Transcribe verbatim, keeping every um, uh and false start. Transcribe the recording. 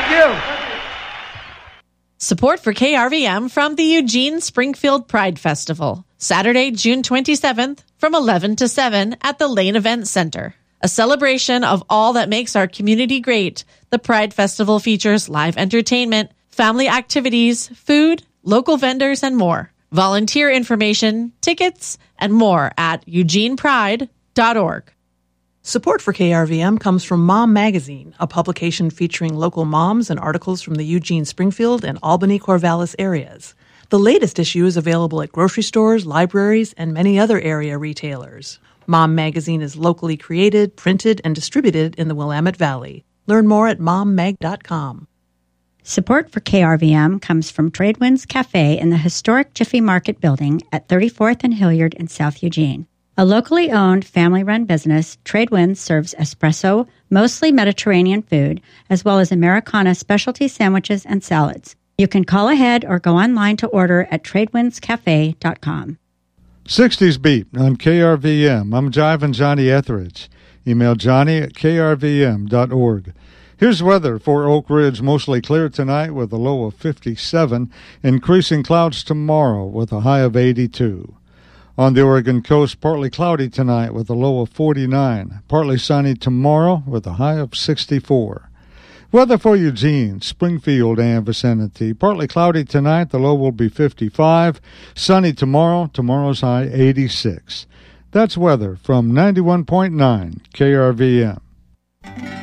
Thank you. Support for K R V M from the Eugene Springfield Pride Festival, Saturday, June twenty-seventh from eleven to seven at the Lane Event Center. A celebration of all that makes our community great, the Pride Festival features live entertainment, family activities, food, local vendors, and more. Volunteer information, tickets, and more at eugene pride dot org. Support for K R V M comes from Mom Magazine, a publication featuring local moms and articles from the Eugene, Springfield, and Albany-Corvallis areas. The latest issue is available at grocery stores, libraries, and many other area retailers. Mom Magazine is locally created, printed, and distributed in the Willamette Valley. Learn more at mom mag dot com. Support for K R V M comes from Tradewinds Cafe in the historic Jiffy Market building at thirty-fourth and Hilliard in South Eugene. A locally owned, family-run business, Tradewinds serves espresso, mostly Mediterranean food, as well as Americana specialty sandwiches and salads. You can call ahead or go online to order at tradewinds cafe dot com. sixties Beat on K R V M. I'm Jivin' Johnny Etheridge. Email Johnny at k r v m dot org. Here's weather for Oak Ridge. Mostly clear tonight with a low of fifty-seven. Increasing clouds tomorrow with a high of eighty-two. On the Oregon coast, partly cloudy tonight with a low of forty-nine. Partly sunny tomorrow with a high of sixty-four. Weather for Eugene, Springfield, and vicinity. Partly cloudy tonight. The low will be fifty-five. Sunny tomorrow. Tomorrow's high eighty-six. That's weather from ninety-one point nine K R V M.